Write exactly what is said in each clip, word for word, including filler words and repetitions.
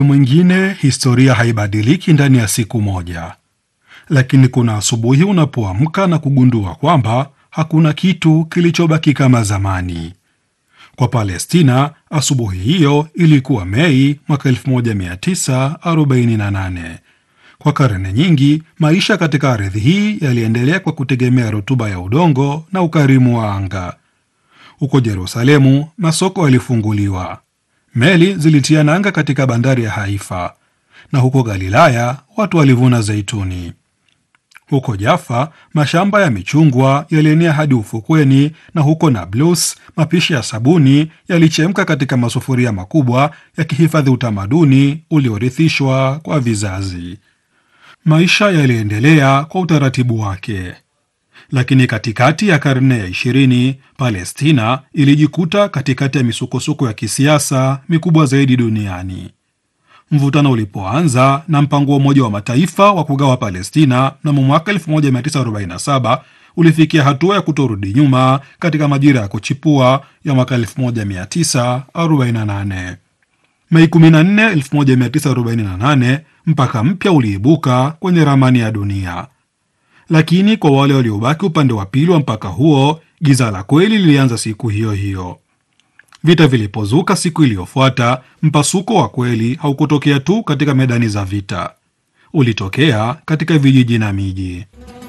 Mwingine, historia haibadiliki ndani ya siku moja, lakini kuna asubuhi unapoamka na kugundua kwamba hakuna kitu kilichobaki kama zamani. Kwa Palestina, asubuhi hiyo ilikuwa Mei mwaka elfu moja mia tisa arobaini na nane. Kwa karne nyingi, maisha katika ardhi hii yaliendelea kwa kutegemea rutuba ya udongo na ukarimu wa anga. Huko Yerusalemu, masoko yalifunguliwa, meli zilitia nanga katika bandari ya Haifa, na huko Galilaya watu walivuna zeituni. Huko Jaffa mashamba ya michungwa yalienea hadi ufukweni, na huko Nablus mapishi ya sabuni yalichemka katika masufuria makubwa, yakihifadhi utamaduni uliorithishwa kwa vizazi. Maisha yaliendelea kwa utaratibu wake, lakini katikati ya karne ya ishirini Palestina ilijikuta katikati ya misukosuko ya kisiasa mikubwa zaidi duniani. Mvutano ulipoanza na mpango wa Umoja wa Mataifa wa kugawa Palestina mnamo mwaka elfu moja mia tisa arobaini na saba ulifikia hatua ya kutorudi nyuma katika majira ya kuchipua ya mwaka elfu moja mia tisa arobaini na nane. Mei kumi na nne, elfu moja mia tisa arobaini na nane, mpaka mpya uliibuka kwenye ramani ya dunia. Lakini kwa wale waliobaki upande wa pili wa mpaka huo, giza la kweli lilianza siku hiyo hiyo. Vita vilipozuka siku iliyofuata, mpasuko wa kweli haukutokea tu katika medani za vita, ulitokea katika vijiji na miji.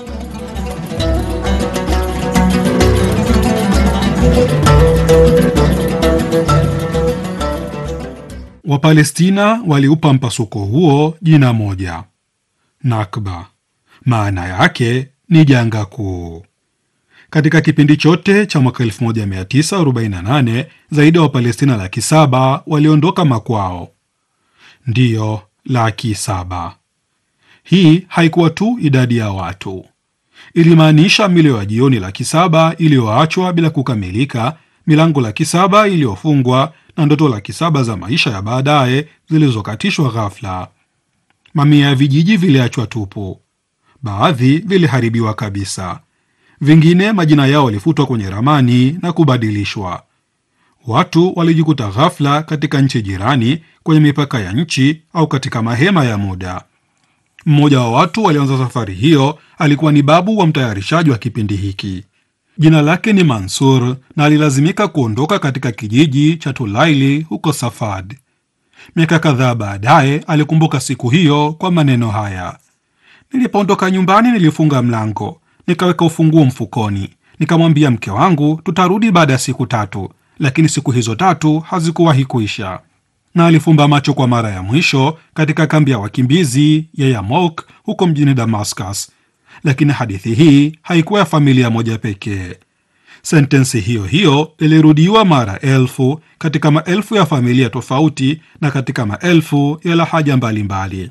Wapalestina waliupa mpasuko huo jina moja, Nakba. Maana yake ni janga kuu. Katika kipindi chote cha mwaka elfu moja mia tisa arobaini na nane zaidi ya Wapalestina laki saba waliondoka makwao. Ndiyo, laki saba. Hii haikuwa tu idadi ya watu, ilimaanisha milio ya jioni laki saba iliyoachwa bila kukamilika, milango laki saba iliyofungwa, na ndoto laki saba za maisha ya baadaye zilizokatishwa ghafla. Mamia ya vijiji viliachwa tupu, baadhi viliharibiwa kabisa, vingine majina yao walifutwa kwenye ramani na kubadilishwa. Watu walijikuta ghafla katika nchi jirani, kwenye mipaka ya nchi au katika mahema ya muda. Mmoja wa watu walioanza safari hiyo alikuwa ni babu wa mtayarishaji wa kipindi hiki. Jina lake ni Mansur, na alilazimika kuondoka katika kijiji cha Tulaili huko Safad. Miaka kadhaa baadaye alikumbuka siku hiyo kwa maneno haya: nilipoondoka nyumbani nilifunga mlango, nikaweka ufunguo mfukoni, nikamwambia mke wangu tutarudi baada ya siku tatu, lakini siku hizo tatu hazikuwahi kuisha. Na alifumba macho kwa mara ya mwisho katika kambi ya wakimbizi ya Yarmouk huko mjini Damascus. Lakini hadithi hii haikuwa ya familia moja pekee. Sentensi hiyo hiyo ilirudiwa mara elfu katika maelfu ya familia tofauti na katika maelfu ya lahaja mbalimbali.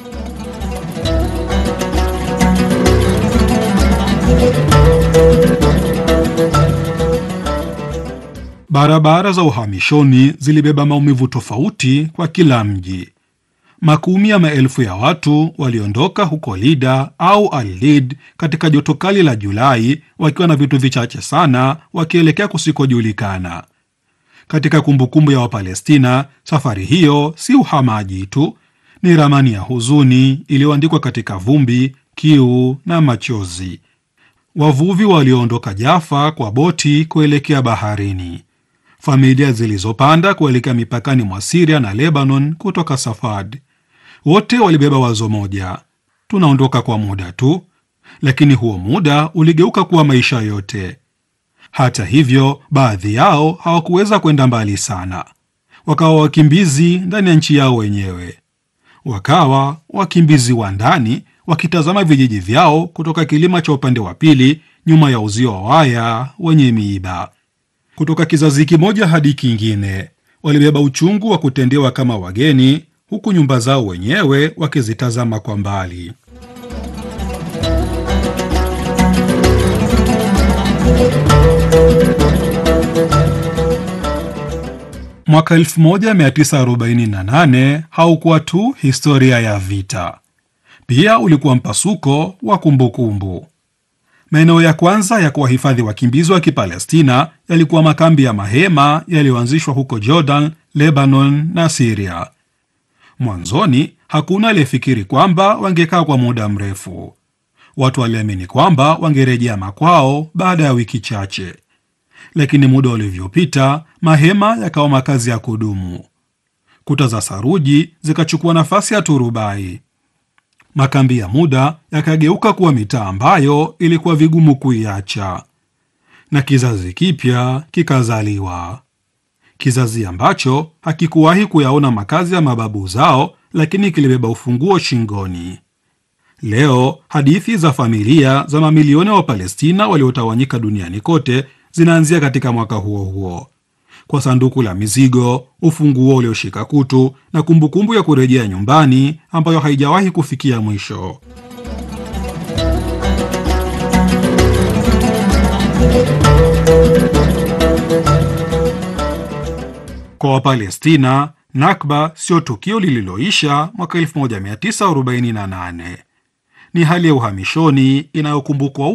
Barabara za uhamishoni zilibeba maumivu tofauti kwa kila mji. Makumi ya maelfu ya watu waliondoka huko Lida au Al-Lid katika joto kali la Julai, wakiwa na vitu vichache sana, wakielekea kusikojulikana. Katika kumbukumbu ya Wapalestina, safari hiyo si uhamaji tu, ni ramani ya huzuni iliyoandikwa katika vumbi, kiu na machozi. Wavuvi walioondoka Jaffa kwa boti kuelekea baharini, familia zilizopanda kuelekea mipakani mwa Syria na Lebanon kutoka Safad. Wote walibeba wazo moja: tunaondoka kwa muda tu. Lakini huo muda uligeuka kuwa maisha yote. Hata hivyo, baadhi yao hawakuweza kwenda mbali sana, wakawa wakimbizi ndani ya nchi yao wenyewe. Wakawa wakimbizi wa ndani, wakitazama vijiji vyao kutoka kilima cha upande wa pili, nyuma ya uzio wa waya wenye miiba. Kutoka kizazi kimoja hadi kingine, walibeba uchungu wa kutendewa kama wageni, huku nyumba zao wenyewe wakizitazama kwa mbali. Mwaka elfu moja mia tisa arobaini na nane haukuwa tu historia ya vita, pia ulikuwa mpasuko wa kumbukumbu. Maeneo ya kwanza ya kuwahifadhi wakimbizi wa Kipalestina yalikuwa makambi ya mahema yaliyoanzishwa huko Jordan, Lebanon na Syria. Mwanzoni hakuna aliyefikiri kwamba wangekaa kwa muda mrefu. Watu waliamini kwamba wangerejea makwao baada ya wiki chache, lakini muda ulivyopita, mahema yakawa makazi ya kudumu. Kuta za saruji zikachukua nafasi ya turubai. Makambi ya muda yakageuka kuwa mitaa ambayo ilikuwa vigumu kuiacha, na kizazi kipya kikazaliwa, kizazi ambacho hakikuwahi kuyaona makazi ya mababu zao, lakini kilibeba ufunguo shingoni. Leo hadithi za familia za mamilioni wa Palestina waliotawanyika duniani kote zinaanzia katika mwaka huo huo, kwa sanduku la mizigo, ufunguo ulioshika kutu na kumbukumbu ya kurejea nyumbani ambayo haijawahi kufikia mwisho. Kwa Wapalestina, Nakba sio tukio lililoisha mwaka elfu moja mia tisa arobaini na nane. Ni hali ya uhamishoni inayokumbukwa